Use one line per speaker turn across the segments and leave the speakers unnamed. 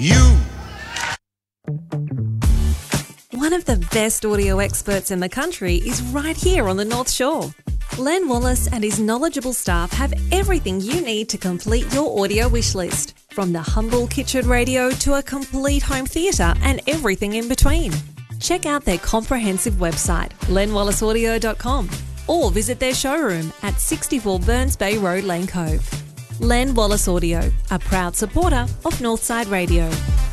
You.
One of the best audio experts in the country is right here on the North Shore. Len Wallace and his knowledgeable staff have everything you need to complete your audio wish list, from the humble kitchen radio to a complete home theatre and everything in between. Check out their comprehensive website, lenwallaceaudio.com, or visit their showroom at 64 Burns Bay Road, Lane Cove. Len Wallace Audio, a proud supporter of Northside Radio.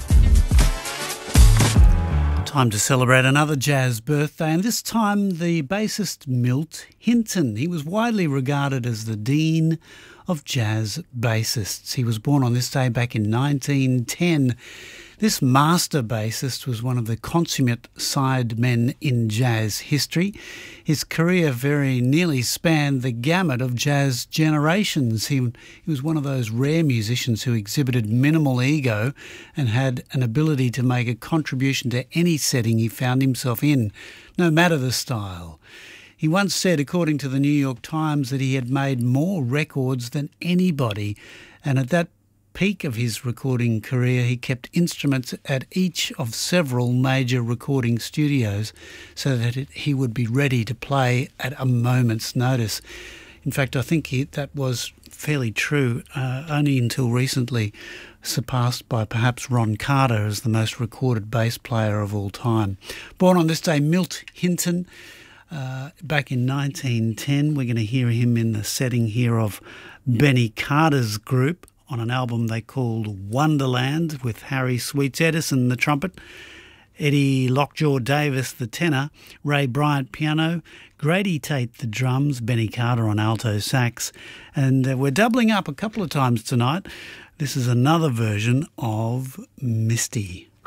Time to celebrate another jazz birthday, and this time the bassist Milt Hinton. He was widely regarded as the dean of jazz bassists. He was born on this day back in 1910. This master bassist was one of the consummate sidemen in jazz history. His career very nearly spanned the gamut of jazz generations. He was one of those rare musicians who exhibited minimal ego and had an ability to make a contribution to any setting he found himself in, no matter the style. He once said, according to the New York Times, that he had made more records than anybody, and at that peak of his recording career, he kept instruments at each of several major recording studios so that he would be ready to play at a moment's notice. In fact, I think that was fairly true, only until recently, surpassed by perhaps Ron Carter as the most recorded bass player of all time. Born on this day, Milt Hinton, back in 1910. We're going to hear him in the setting here of Benny Carter's group on an album they called Wonderland, with Harry Sweets Edison the trumpet, Eddie Lockjaw Davis the tenor, Ray Bryant piano, Grady Tate the drums, Benny Carter on alto sax, and we're doubling up a couple of times tonight. This is another version of Misty.